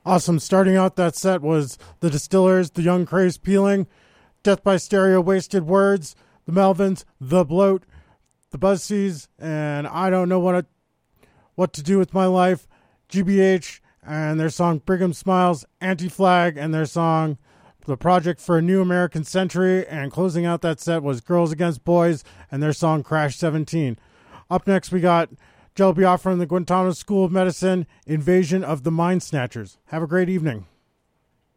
Awesome. Starting out that set was the Distillers, The Young Craze Peeling, Death by Stereo, Wasted Words, the Melvins, The Bloat, the Buzzseas, and I Don't Know What to Do with My Life, GBH, and their song Brigham Smiles, Anti-Flag, and their song The Project for a New American Century, and closing out that set was Girls Against Boys and their song Crash 17. Up next, we got Jello Biafra from the Guantanamo School of Medicine, Invasion of the Mind Snatchers. Have a great evening.